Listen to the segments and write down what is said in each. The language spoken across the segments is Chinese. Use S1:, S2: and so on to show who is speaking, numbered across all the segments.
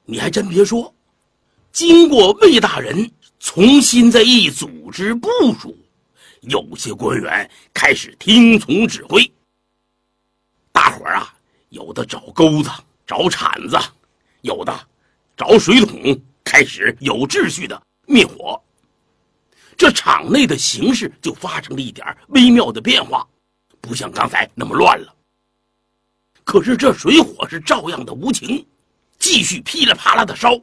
S1: 你还真别说，经过魏大人重新再一组织部署，有些官员开始听从指挥。大伙儿啊，有的找钩子找铲子，有的找水桶，开始有秩序的灭火。这场内的形势就发生了一点微妙的变化，不像刚才那么乱了。可是这水火是照样的无情，继续噼里啪啦的烧。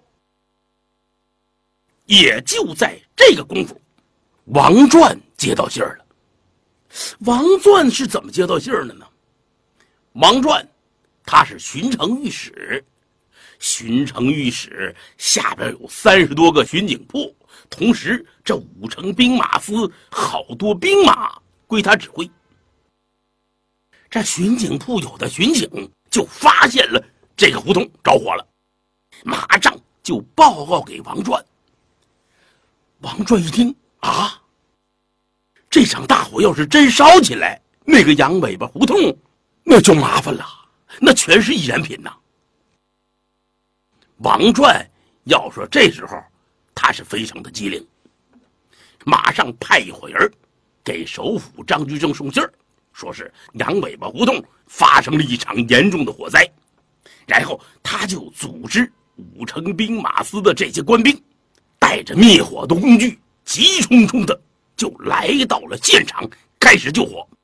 S1: 也就在这个功夫，王传接到信儿了。王传是怎么接到信儿的呢？王传他是巡城御史，巡城御史下边有30多个巡警部，同时这5城兵马司好多兵马归他指挥。这巡警部有的巡警就发现了这个胡同着火了，马上就报告给王传。王传一听啊，这场大火要是真烧起来，那个羊尾巴胡同那就麻烦了，那全是易燃品呐。王传要说这时候他是非常的机灵，马上派一伙人给首府张居正送信儿，说是羊尾巴胡同发生了一场严重的火灾。然后他就组织5城兵马司的这些官兵，带着灭火的工具，急冲冲的就来到了现场，开始救火。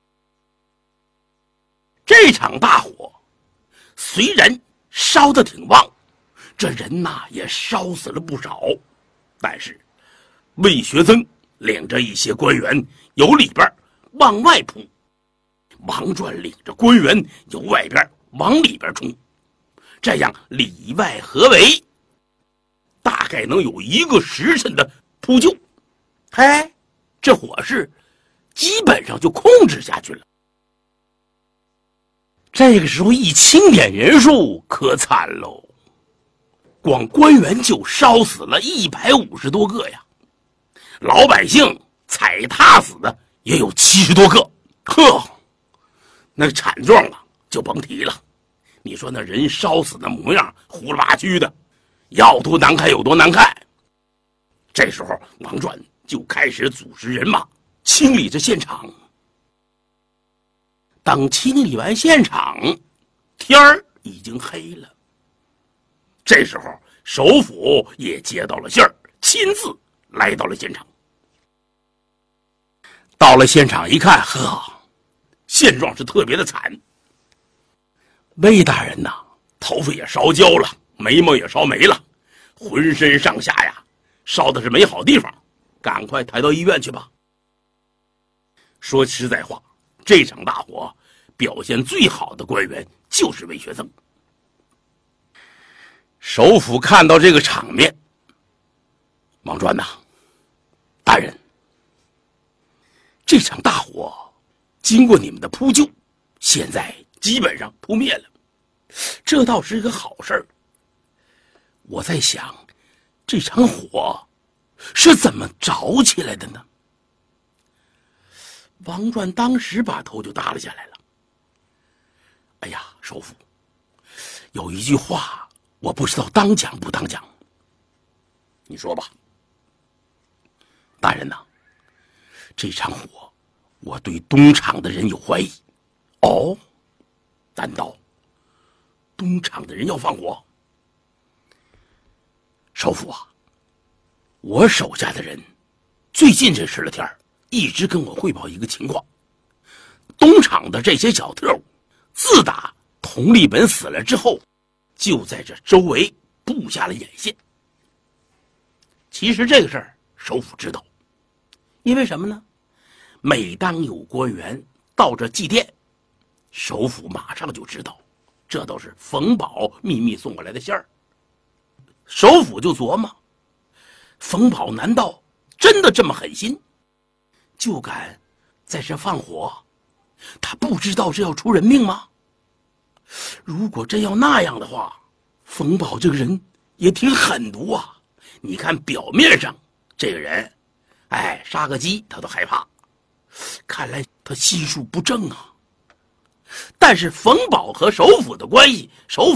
S1: 这场大火虽然烧得挺旺，这人呐也烧死了不少，但是魏学增领着一些官员由里边往外扑，王传领着官员由外边往里边冲，这样里外合围，大概能有1个时辰的扑救。这火势基本上就控制下去了。这个时候一清点人数可惨喽，光官员就烧死了150多个呀，老百姓踩踏死的也有70多个。那个惨状啊就甭提了，你说那人烧死的模样糊了吧唧的，要多难看有多难看。这时候王传就开始组织人马清理着现场。等清理完现场，天儿已经黑了。这时候首府也接到了信儿，亲自来到了现场。到了现场一看，现状是特别的惨。魏大人呐，头发也烧焦了，眉毛也烧没了，浑身上下呀烧的是没好地方，赶快抬到医院去吧。说实在话，这场大火表现最好的官员就是魏学增。首府看到这个场面，王传呐，大人，这场大火经过你们的扑救，现在基本上扑灭了，这倒是一个好事儿。我在想，这场火是怎么着起来的呢？王传当时把头就耷拉下来了。哎呀，首府，有一句话我不知道当讲不当讲，你说吧。大人呐，这场火我对东厂的人有怀疑。哦，难道东厂的人要放火？首府啊，我手下的人最近这10来天一直跟我汇报一个情况，东厂的这些小特务自打佟立本死了之后，就在这周围布下了眼线。其实这个事儿首府知道，因为什么呢？每当有官员到这祭奠，首府马上就知道，这都是冯保秘密送过来的信儿。首府就琢磨，冯保难道真的这么狠心，就敢在这放火？他不知道这要出人命吗？如果真要那样的话，冯保这个人也挺狠毒啊。你看表面上这个人，杀个鸡他都害怕，看来他心术不正啊。但是冯保和首府的关系，首府